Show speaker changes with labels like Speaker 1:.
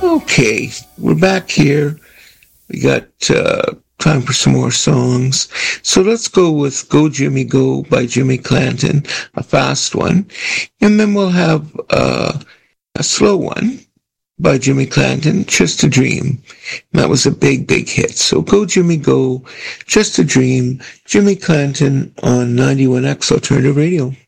Speaker 1: Okay, we're back here. We got time for some more songs. So let's go with Go Jimmy Go by Jimmy Clanton, a fast one. And then we'll have a slow one by Jimmy Clanton, Just a Dream. And that was a big, big hit. So Go Jimmy Go, Just a Dream, Jimmy Clanton on 91X Alternative Radio.